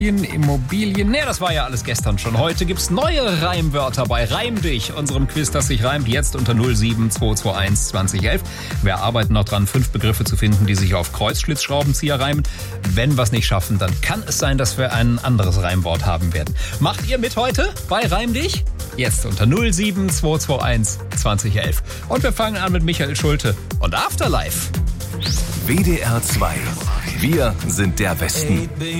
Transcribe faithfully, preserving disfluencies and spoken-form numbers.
Immobilien, ne, das war ja alles gestern schon. Heute gibt's neue Reimwörter bei Reim dich, unserem Quiz, das sich reimt, jetzt unter null sieben zwei zwei eins zwanzig elf. Wir arbeiten noch dran, fünf Begriffe zu finden, die sich auf Kreuzschlitzschraubenzieher reimen. Wenn wir es nicht schaffen, dann kann es sein, dass wir ein anderes Reimwort haben werden. Macht ihr mit heute bei Reim dich? Jetzt unter null sieben zwei zwei eins zwanzig elf. Und wir fangen an mit Michael Schulte und Afterlife. W D R zwei. Wir sind der Westen.